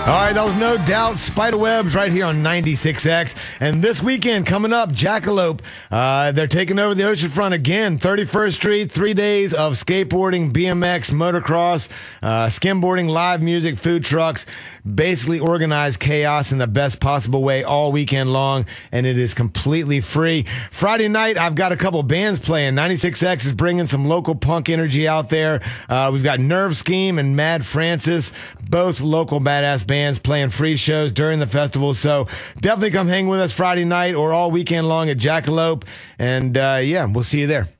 All right, that was No Doubt Spiderwebs right here on 96X. And this weekend coming up, Jackalope, they're taking over the oceanfront again. 31st Street, 3 days of skateboarding, BMX, motocross, skimboarding, live music, food trucks, basically organized chaos in the best possible way all weekend long, and it is completely free. Friday night, I've got a couple bands playing. 96X is bringing some local punk energy out there. We've got Nerve Scheme and Mad Francis, both local badass bands playing free shows during the festival. So definitely come hang with us Friday night or all weekend long at Jackalope. And yeah, we'll see you there.